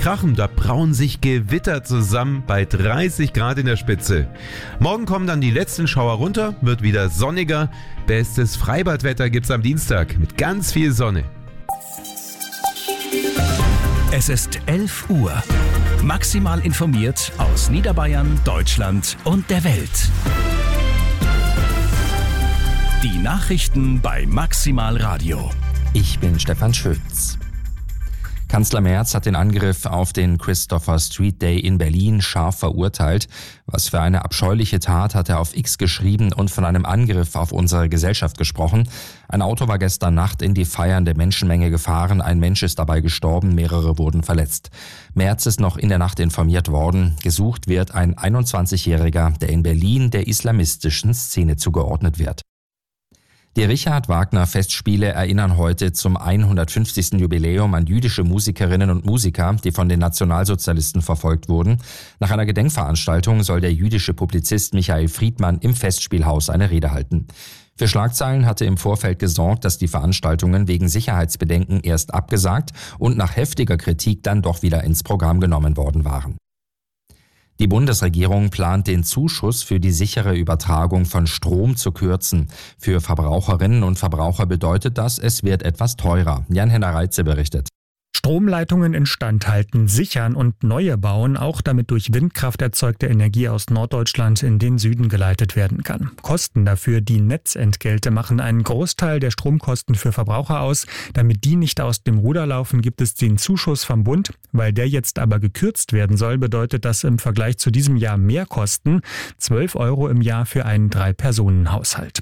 krachen, da brauen sich Gewitter zusammen bei 30 Grad in der Spitze. Morgen kommen dann die letzten Schauer runter, wird wieder sonniger. Bestes Freibadwetter gibt's am Dienstag mit ganz viel Sonne. Es ist 11 Uhr. Maximal informiert aus Niederbayern, Deutschland und der Welt. Die Nachrichten bei Maximal Radio. Ich bin Stefan Schütz. Kanzler Merz hat den Angriff auf den Christopher Street Day in Berlin scharf verurteilt. Was für eine abscheuliche Tat, hat er auf X geschrieben und von einem Angriff auf unsere Gesellschaft gesprochen. Ein Auto war gestern Nacht in die feiernde Menschenmenge gefahren. Ein Mensch ist dabei gestorben, mehrere wurden verletzt. Merz ist noch in der Nacht informiert worden. Gesucht wird ein 21-Jähriger, der in Berlin der islamistischen Szene zugeordnet wird. Die Richard Wagner Festspiele erinnern heute zum 150. Jubiläum an jüdische Musikerinnen und Musiker, die von den Nationalsozialisten verfolgt wurden. Nach einer Gedenkveranstaltung soll der jüdische Publizist Michael Friedmann im Festspielhaus eine Rede halten. Für Schlagzeilen hatte im Vorfeld gesorgt, dass die Veranstaltungen wegen Sicherheitsbedenken erst abgesagt und nach heftiger Kritik dann doch wieder ins Programm genommen worden waren. Die Bundesregierung plant, den Zuschuss für die sichere Übertragung von Strom zu kürzen. Für Verbraucherinnen und Verbraucher bedeutet das, es wird etwas teurer. Jan-Henner Reitze berichtet. Stromleitungen instand halten, sichern und neue bauen, auch damit durch Windkraft erzeugte Energie aus Norddeutschland in den Süden geleitet werden kann. Kosten dafür, die Netzentgelte, machen einen Großteil der Stromkosten für Verbraucher aus. Damit die nicht aus dem Ruder laufen, gibt es den Zuschuss vom Bund. Weil der jetzt aber gekürzt werden soll, bedeutet das im Vergleich zu diesem Jahr mehr Kosten. 12 € im Jahr für einen 3-Personen-Haushalt.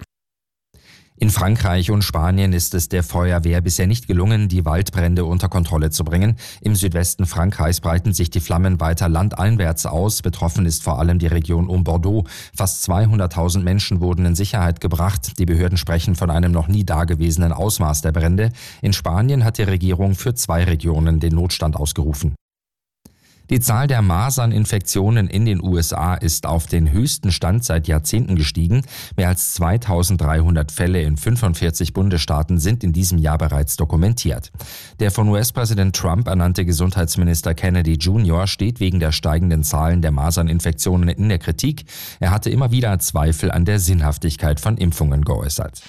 In Frankreich und Spanien ist es der Feuerwehr bisher nicht gelungen, die Waldbrände unter Kontrolle zu bringen. Im Südwesten Frankreichs breiten sich die Flammen weiter landeinwärts aus. Betroffen ist vor allem die Region um Bordeaux. Fast 200.000 Menschen wurden in Sicherheit gebracht. Die Behörden sprechen von einem noch nie dagewesenen Ausmaß der Brände. In Spanien hat die Regierung für 2 Regionen den Notstand ausgerufen. Die Zahl der Maserninfektionen in den USA ist auf den höchsten Stand seit Jahrzehnten gestiegen. Mehr als 2300 Fälle in 45 Bundesstaaten sind in diesem Jahr bereits dokumentiert. Der von US-Präsident Trump ernannte Gesundheitsminister Kennedy Jr. steht wegen der steigenden Zahlen der Maserninfektionen in der Kritik. Er hatte immer wieder Zweifel an der Sinnhaftigkeit von Impfungen geäußert.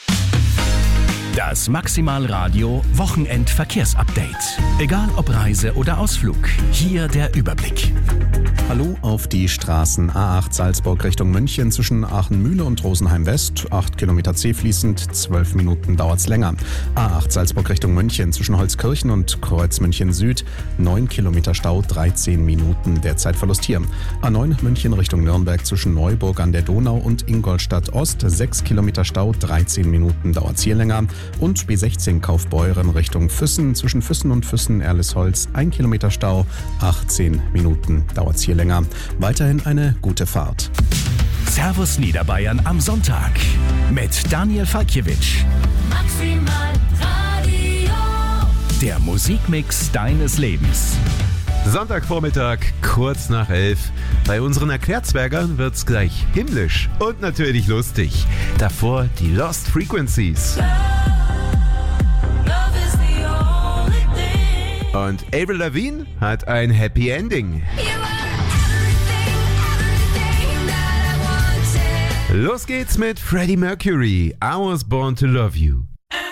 Das Maximal Radio Wochenendverkehrsupdate. Egal ob Reise oder Ausflug, hier der Überblick. Hallo auf die Straßen A8 Salzburg Richtung München zwischen Aachen-Mühle und Rosenheim West. 8 Kilometer zäh fließend, 12 Minuten dauert's länger. A8 Salzburg Richtung München zwischen Holzkirchen und Kreuz München Süd. 9 Kilometer Stau, 13 Minuten der Zeitverlust hier. A9 München Richtung Nürnberg zwischen Neuburg an der Donau und Ingolstadt Ost. 6 Kilometer Stau, 13 Minuten dauert's hier länger. Und B16 Kaufbeuren Richtung Füssen zwischen Füssen und Füssen-Erlesholz. 1 Kilometer Stau, 18 Minuten dauert's hier länger. Weiterhin eine gute Fahrt. Servus Niederbayern am Sonntag mit Daniel Falkiewicz. Maximal Radio. Der Musikmix deines Lebens. Sonntagvormittag, kurz nach 11. Bei unseren Erklärzwergern wird's gleich himmlisch und natürlich lustig. Davor die Lost Frequencies. Und Avril Lavigne hat ein Happy Ending. Los geht's mit Freddie Mercury, I Was Born to Love You.